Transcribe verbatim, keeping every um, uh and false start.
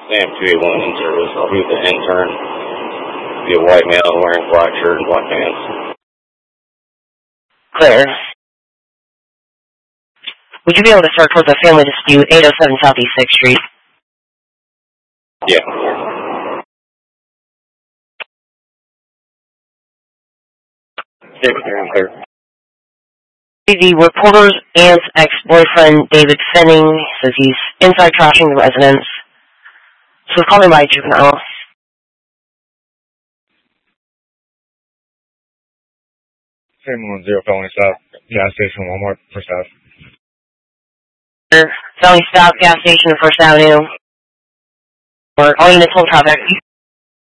Sam two eight one in service. I'll be the intern. Be a white male wearing black shirt and black pants. Clear. Would you be able to start towards a family dispute, eight oh seven Southeast sixth Street? Yeah. Yeah, I'm clear. The reporter's aunt's ex-boyfriend, David Fenning, says he's inside trashing the residence. So call me by juvenile. seven one zero, felony stop, gas station, Walmart, First Avenue. Felony stop, gas station, First Avenue. Or all units hold traffic.